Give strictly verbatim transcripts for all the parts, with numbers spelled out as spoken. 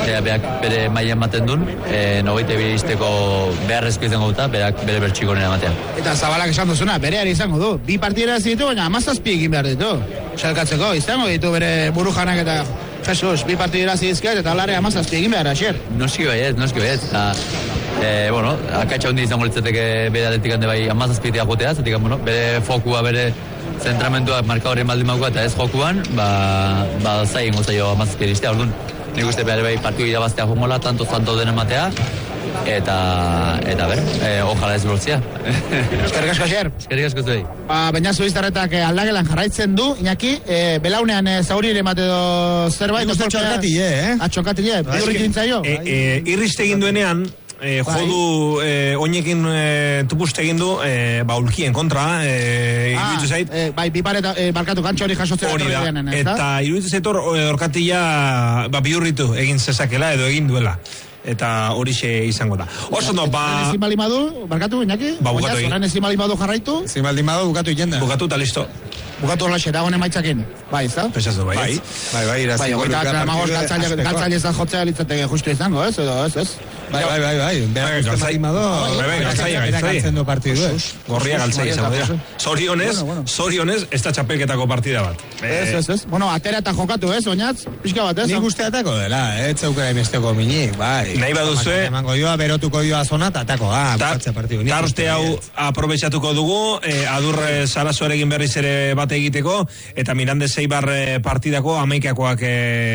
e, beak bere maila ematen duen, e, nogeite bire izteko beharrezko izango duta, berak bere bertxiko nire ematea. Eta Zabalak esan duzuna, bereari izango du. Bi partidera zitu, baina amazazpi egin behar ditu. Txalkatzeko, izango ditu bere buru janak eta Jesus, bi partidera zizket eta alare amazazpi egin behar, Asier. Noski baiet, noski baiet. Eta, e, bueno, akatsa hundi izango litzateke bere atletik hande bai amazazpitea jotea, zetik, bueno, bere fokua, bere zentramentua marka horren baldin maukua eta ez jokuan, ba, ba zai ingo zaio amazazpi eristea, orduan. Nik uste behar bai partidu irabaztea jomola, tanto-tanto den ematea, eta, eta ber, e, ojala ez bortzia. Eskerrik asko, Asier. Eskerrik asko zuei. Ba, baina zuiztarretak aldagelan jarraitzen du, Iñaki, e, belaunean e, zauri ere mate do zerbait. Nik uste txokatile, eh? Atxokatile, biurrik dintzaio. E, e, irriste egin duenean, E, jodu e, oinekin e, tupuste egin du e, ba ulkien kontra e, ah, iruditu zait e, bai, bipareta, e, barkatu kantxo hori jasotzea hori da, eta iruditu zait hor orkatila ba, biurritu egin zezakela edo egin duela eta horixe izango da. Oso no, ba... Ezin bali madu, barkatu, Iñaki? Ba, bukatu egin. Ezin bali madu jarraitu? Ezin bali madu, bukatu jenda. Bukatu eta listo. Bukatu horla xera, gone maitzakin. Bai, ez da? Pesatu, bai. Bai, bai, bai, iraziko. Bai, eta magos galtzaile ezan jotzea litzateke justu izango, ez? Edo, ez, ez? Bai, bai, bai, bai. Behar guztu bali madu. Bai, bai, galtzaile, galtzaile. partidu, eh? Gorria galtzaile izango dira. Zorionez, zorionez, ez da txapelketako partida bat. Ez, ez, ez. Bueno, atera eta jokatu, ez, oinatz? Pixka bat, ez? Nik uste atako dela, ez zaukera emesteko minik, bai. Nahi baduzue. Emango joa, berotuko joa zona, eta atako, ah, bukatze partidu. Tarte hau aprobetxatuko dugu, adur Sarazuarekin berriz ere bate egiteko, eta Mirande Eibar partidako amaikakoak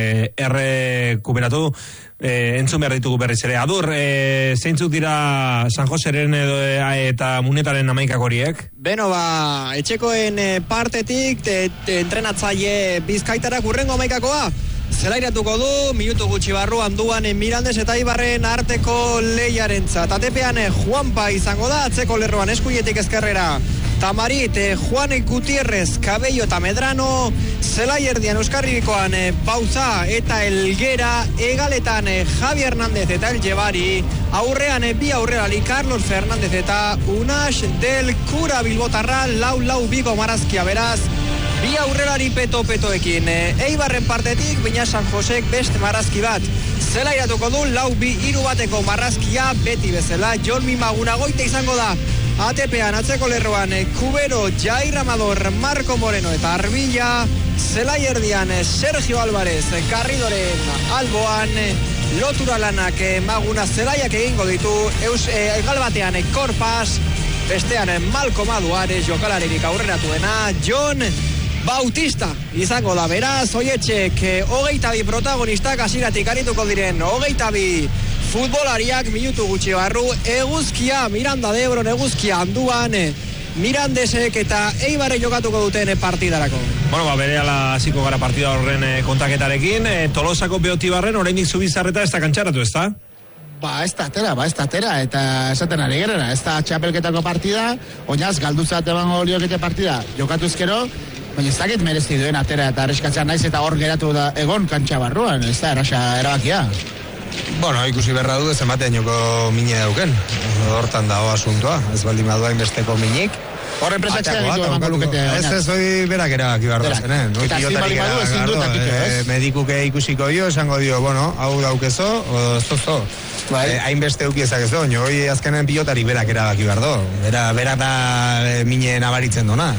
errekuperatu entzun behar ditugu berriz ere. Adur, zeintzuk dira San Joseren eta Munetaren amaikak horiek? Beno, ba, etxekoen partetik entrenatzaile Bizkaitarak urrengo amaikakoa zelairatuko du, minutu gutxi barruan duan Mirandes eta Ibarren arteko lehiarentzat. Atepean Juanpa izango da, atzeko lerroan eskuietik ezkerrera Tamarit, Juan Gutierrez, Cabello eta Medrano, Zelaierdian Euskarrikoan Pauza eta Elguera, Egaletan Javi Hernández eta El Jebari, aurrean bi aurrelari Carlos Fernández eta Unax del Cura Bilbotarra, lau lau bigo marazkia beraz, bi aurrelari peto-petoekin. Eibarren partetik, Bina San Josek beste marrazki bat. Zelairatuko du, lau bi hiru bateko marrazkia beti bezala. Jon Mimagunagoite izango da. Atepean, atzeko lerroan, Kubero, Jair Amador, Marco Moreno eta Arbilla. Zelaierdian, Sergio Álvarez, Garridoren alboan. Lotura lanak Maguna Zelaiak egingo ditu. Eus, e, galbatean, Korpas. Bestean, Malcolm Aduares, jokalaririk aurreratuena. Jon Bautista izango da, beraz, Oietxek hogeita bi protagonistak hasiratik arituko diren hogeita bi futbolariak minutu gutxi barru, eguzkia Miranda de Ebron, eguzkia handuan Mirandesek eta Eibarre jokatuko duten partidarako. Bueno, ba, berehala hasiko gara partida horren kontaketarekin, Tolosako Beotibarren oraindik Zubizarreta ez da kantxaratu, ez da? Ba, ez da atera, ba, ez da atera, eta esaten ari gerera, ez da txapelketako partida, oinaz, galduzat ebango liokete partida, jokatu ezkero, baina ez dakit merezi duen atera eta arriskatzea naiz eta hor geratu da egon kantxa barruan, ez da, erasa erabakia. Bueno, ikusi berra du, ez ematen joko mine dauken, hortan dago asuntoa, ez baldin badua inbesteko minik. Horren presatxea ditu emango lukete. Ez ez hoi berak erabaki bardo zen, eh? Eta zin bali badu ezin dut akiko, ez? Medikuke ikusiko dio, esango dio, bueno, hau daukezo, o zozo. Hainbeste uki ezakezo, nio, hoi azkenen pilotari berak erabaki bardo. Bera, berak da mine nabaritzen dona.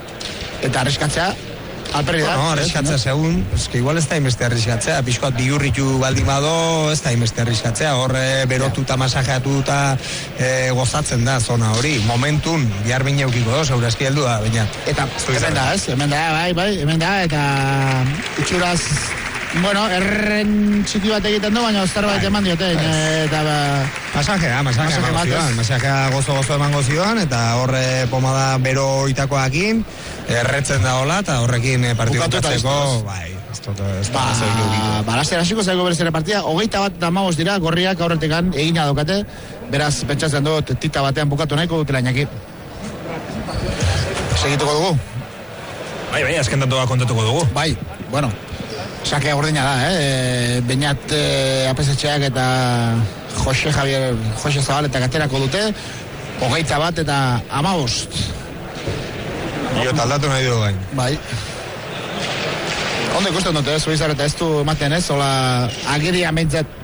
Eta arriskatzea, alperri da. No, arriskatzea segun, eske igual ez da inbeste arriskatzea, pixkoat bihurritu baldin bado, ez da inbeste arriskatzea, horre berotu eta masajeatu eta e, gozatzen da zona hori, momentun, bihar bine eukiko doz, eurazki heldu da, baina. Eta, hemen da, ez, hemen da, bai, bai, hemen da, eta itxuraz, bueno, erren txiki bat egiten du, baina zerbait eman diote, eta ba... Masajea, masajea emango zioan, masajea gozo-gozo emango zioan, eta horre pomada bero itakoakin, erretzen da hola, eta horrekin partidu bukatzeko, bai, ez dut, ez dut, ez dut. Ba, laster hasiko zaiko berezera partida, hogeita bat eta magos dira, gorriak aurretekan egina daukate, beraz, pentsatzen dut, tita batean bukatu nahiko dutela inaki. Segituko dugu? Bai, bai, azken tantoa kontatuko dugu. Bai, bueno, sakea gordina da, eh? Beñat eh, apesetxeak eta Jose Javier, Jose Zabal eta katerako dute, hogeita bat eta amabost. Jo, taldatu nahi dugu gain. Bai. Ondo ikusten dute, Zubizar eta ez du ematen ez, hola agiria mentzat